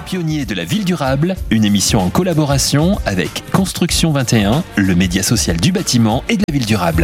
Pionniers de la ville durable, une émission en collaboration avec Construction 21, le média social du bâtiment et de la ville durable.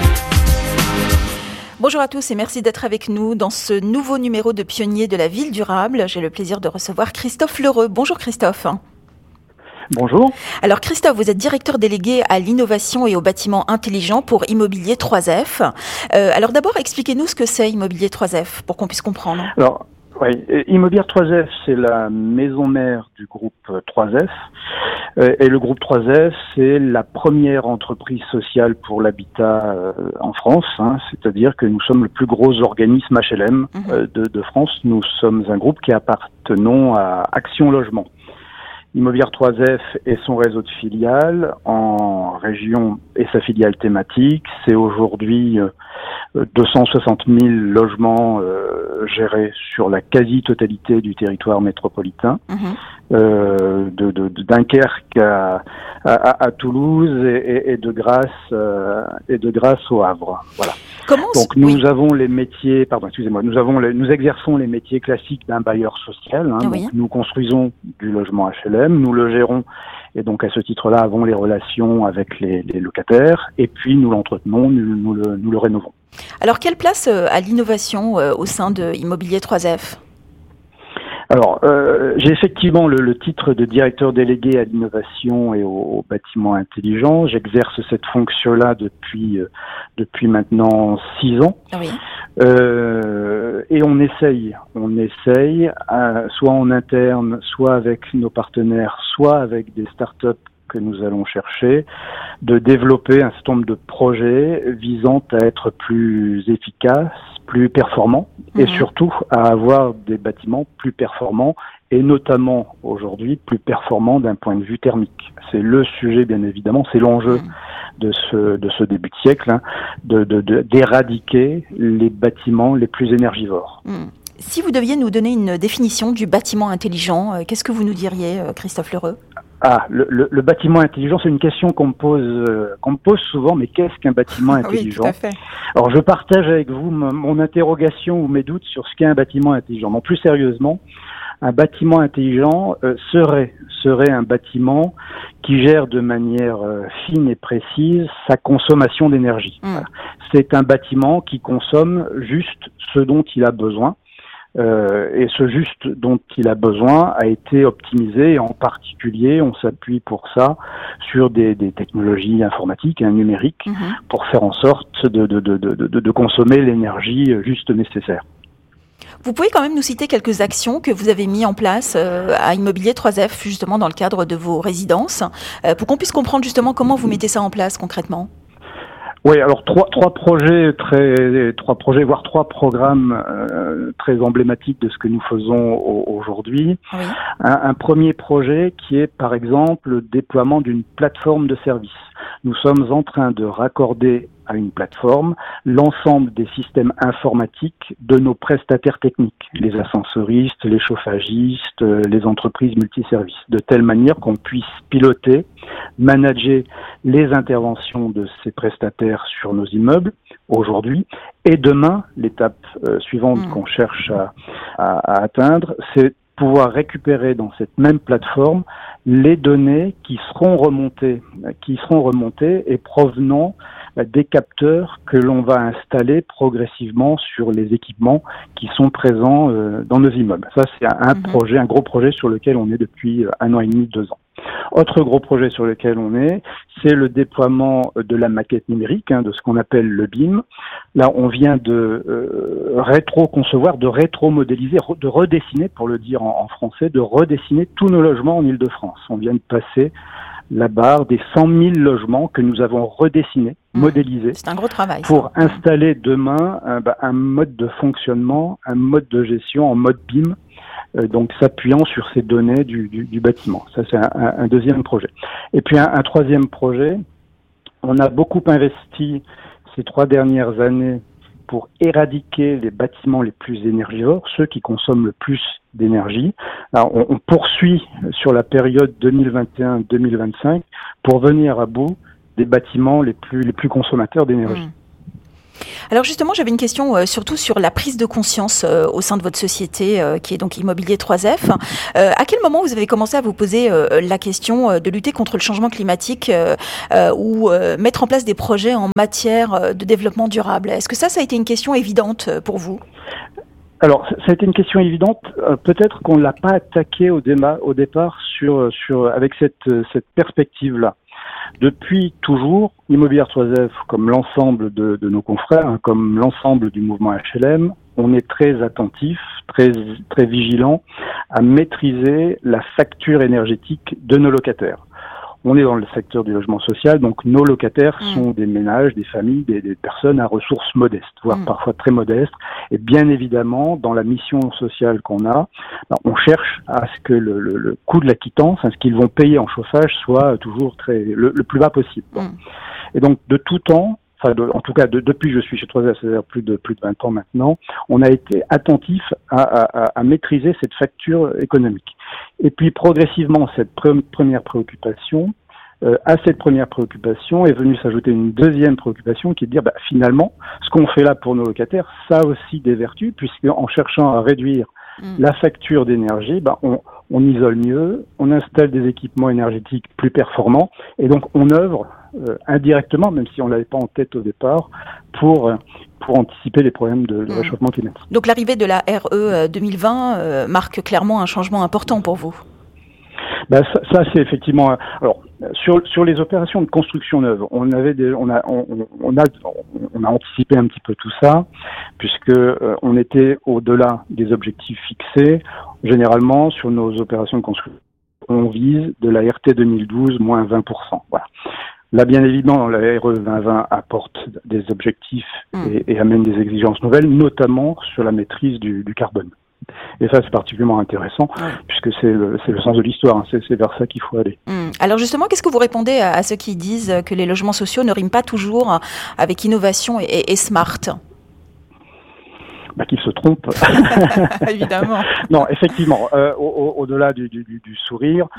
Bonjour à tous et merci d'être avec nous dans ce nouveau numéro de Pionniers de la ville durable. J'ai le plaisir de recevoir Christophe Lheureux. Bonjour Christophe. Bonjour. Alors Christophe, vous êtes directeur délégué à l'innovation et au bâtiment intelligent pour Immobilier 3F. Alors d'abord, expliquez-nous ce que c'est Immobilier 3F pour qu'on puisse comprendre. Alors, oui, Immobilier 3F, c'est la maison mère du groupe 3F. Et le groupe 3F, c'est la première entreprise sociale pour l'habitat en France. C'est-à-dire que nous sommes le plus gros organisme HLM de France. Nous sommes un groupe qui appartenons à Action Logement. Immobilier 3F et son réseau de filiales en région et sa filiale thématique, c'est aujourd'hui 260 000 logements gérés sur la quasi-totalité du territoire métropolitain, de Dunkerque à Toulouse et de Grasse au Havre. Voilà. Donc nous avons les métiers, nous exerçons les métiers classiques d'un bailleur social. Oui. Donc nous construisons du logement HLM, nous le gérons et donc à ce titre-là avons les relations avec les locataires et puis nous l'entretenons, nous le rénovons. Alors quelle place a l'innovation au sein de Immobilier 3F ? Alors, j'ai effectivement le titre de directeur délégué à l'innovation et au bâtiment intelligent. J'exerce cette fonction-là depuis maintenant 6 ans. Oui. Et on essaye, soit en interne, soit avec nos partenaires, soit avec des startups que nous allons chercher, de développer un certain nombre de projets visant à être plus efficaces, plus performants et surtout à avoir des bâtiments plus performants et notamment aujourd'hui plus performants d'un point de vue thermique. C'est le sujet bien évidemment, c'est l'enjeu de ce début de siècle, d'éradiquer les bâtiments les plus énergivores. Si vous deviez nous donner une définition du bâtiment intelligent, qu'est-ce que vous nous diriez, Christophe Lheureux ? Le bâtiment intelligent, c'est une question qu'on me pose souvent, mais qu'est-ce qu'un bâtiment intelligent ? Oui, tout à fait. Alors, je partage avec vous mon interrogation ou mes doutes sur ce qu'est un bâtiment intelligent. Non, plus sérieusement, un bâtiment intelligent serait un bâtiment qui gère de manière fine et précise sa consommation d'énergie. Voilà. C'est un bâtiment qui consomme juste ce dont il a besoin. Et ce juste dont il a besoin a été optimisé et en particulier on s'appuie pour ça sur des technologies informatiques et numériques pour faire en sorte de consommer l'énergie juste nécessaire. Vous pouvez quand même nous citer quelques actions que vous avez mises en place à Immobilier 3F justement dans le cadre de vos résidences pour qu'on puisse comprendre justement comment vous mettez ça en place concrètement. Oui, alors trois projets, voire 3 programmes très emblématiques de ce que nous faisons aujourd'hui. Oui. Un premier projet qui est par exemple le déploiement d'une plateforme de services. Nous sommes en train de raccorder à une plateforme l'ensemble des systèmes informatiques de nos prestataires techniques, les ascensoristes, les chauffagistes, les entreprises multiservices, de telle manière qu'on puisse piloter, manager les interventions de ces prestataires sur nos immeubles aujourd'hui. Et demain, l'étape suivante qu'on cherche à atteindre, c'est pouvoir récupérer dans cette même plateforme les données qui seront remontées et provenant des capteurs que l'on va installer progressivement sur les équipements qui sont présents dans nos immeubles. Ça, c'est un gros projet sur lequel on est depuis 1 an et demi, 2 ans. Autre gros projet sur lequel on est, c'est le déploiement de la maquette numérique, de ce qu'on appelle le BIM. Là, on vient de rétro-concevoir, de rétro-modéliser, de redessiner, pour le dire en français, de redessiner tous nos logements en Île-de-France. On vient de passer la barre des 100 000 logements que nous avons redessinés, modélisés. C'est un gros travail. Pour installer demain un mode de fonctionnement, un mode de gestion en mode BIM, donc s'appuyant sur ces données du bâtiment. Ça, c'est un deuxième projet. Et puis un troisième projet, on a beaucoup investi ces 3 dernières années pour éradiquer les bâtiments les plus énergivores, ceux qui consomment le plus d'énergie. Alors, on poursuit sur la période 2021-2025 pour venir à bout des bâtiments les plus consommateurs d'énergie. Alors justement, j'avais une question surtout sur la prise de conscience au sein de votre société qui est donc Immobilier 3F. À quel moment vous avez commencé à vous poser la question de lutter contre le changement climatique ou mettre en place des projets en matière de développement durable? Est-ce que ça a été une question évidente pour vous? Alors, ça a été une question évidente. Peut-être qu'on ne l'a pas attaqué au départ avec cette perspective-là. Depuis toujours, Immobilier 3F, comme l'ensemble de nos confrères, comme l'ensemble du mouvement HLM, on est très attentif, très vigilant à maîtriser la facture énergétique de nos locataires. On est dans le secteur du logement social, donc nos locataires sont des ménages, des familles, des personnes à ressources modestes, voire parfois très modestes. Et bien évidemment, dans la mission sociale qu'on a, on cherche à ce que le coût de la quittance, ce qu'ils vont payer en chauffage, soit toujours le plus bas possible. Et donc, de tout temps, en tout cas, depuis que je suis chez 3F, c'est-à-dire plus de 20 ans maintenant, on a été attentif à maîtriser cette facture économique. Et puis, progressivement, cette première préoccupation, à cette première préoccupation est venue s'ajouter une deuxième préoccupation qui est de dire, finalement, ce qu'on fait là pour nos locataires, ça a aussi des vertus, puisque en cherchant à réduire la facture d'énergie, on isole mieux, on installe des équipements énergétiques plus performants, et donc on œuvre indirectement, même si on l'avait pas en tête au départ, pour anticiper les problèmes de réchauffement climatique. Donc l'arrivée de la RE 2020 marque clairement un changement important pour vous. Ça c'est effectivement. Alors sur les opérations de construction neuve, on a anticipé un petit peu tout ça, puisque on était au-delà des objectifs fixés. Généralement sur nos opérations de construction, on vise de la RT 2012 moins 20%. Voilà. Là, bien évidemment, la RE 2020 apporte des objectifs et amène des exigences nouvelles, notamment sur la maîtrise du carbone. Et ça, c'est particulièrement intéressant, puisque c'est le sens de l'histoire, c'est vers ça qu'il faut aller. Alors justement, qu'est-ce que vous répondez à ceux qui disent que les logements sociaux ne riment pas toujours avec innovation et smart ? Qu'ils se trompent. Évidemment. Non, effectivement, au-delà du sourire,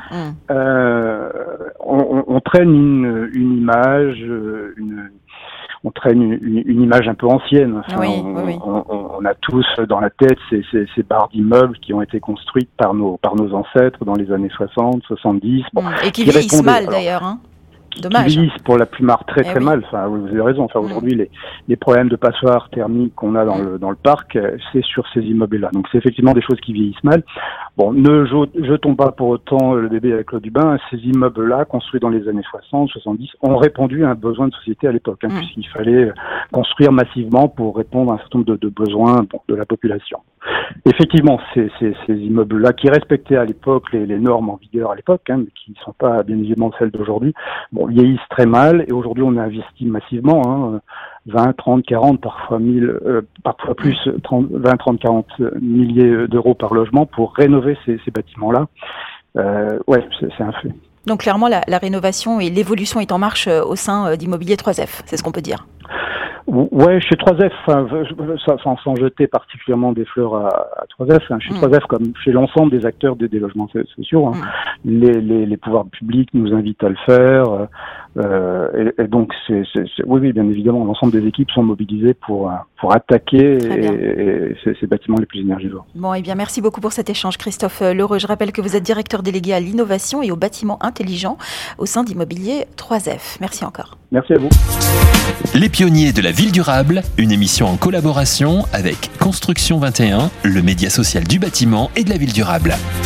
on traîne une image, on traîne une image un peu ancienne. Enfin, on a tous dans la tête ces barres d'immeubles qui ont été construites par nos ancêtres dans les années 60, 70. Et qui vieillissent mal d'ailleurs. Dommage. Qui vieillissent pour la plupart très mal. Enfin, vous avez raison. Enfin, aujourd'hui, les problèmes de passoires thermiques qu'on a dans le parc, c'est sur ces immeubles-là. Donc, c'est effectivement des choses qui vieillissent mal. Bon, ne jetons pas pour autant le bébé avec l'eau du bain. Ces immeubles-là, construits dans les années 60, 70, ont répondu à un besoin de société à l'époque, puisqu'il fallait construire massivement pour répondre à un certain nombre de besoins de la population. Effectivement, ces immeubles-là, qui respectaient à l'époque les normes en vigueur à l'époque, mais qui ne sont pas bien évidemment celles d'aujourd'hui, vieillissent très mal, et aujourd'hui on a investi massivement, 20, 30, 40, parfois 1000, parfois plus, 20, 30, 40 milliers d'euros par logement pour rénover ces bâtiments-là. C'est un fait. Donc clairement, la rénovation et l'évolution est en marche au sein d'Immobilier 3F, c'est ce qu'on peut dire. Ouais, chez 3F, sans jeter particulièrement des fleurs à 3F, chez 3F comme chez l'ensemble des acteurs des logements sociaux, les pouvoirs publics nous invitent à le faire, et donc oui, bien évidemment, l'ensemble des équipes sont mobilisées pour attaquer ces bâtiments les plus énergivores. Bon, et bien merci beaucoup pour cet échange, Christophe Lheureux. Je rappelle que vous êtes directeur délégué à l'innovation et aux bâtiments intelligents au sein d'Immobilier 3F. Merci encore. Merci à vous. Les pionniers de la ville durable, une émission en collaboration avec Construction 21, le média social du bâtiment et de la ville durable.